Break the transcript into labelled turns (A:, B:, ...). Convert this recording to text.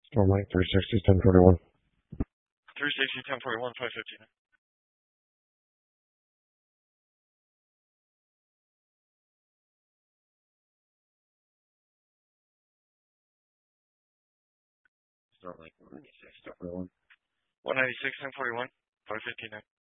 A: Storm Lake 360, 1041.
B: 360, 1041, 515.
A: Storm Lake 196, 1041.
B: 196, 1041, 559.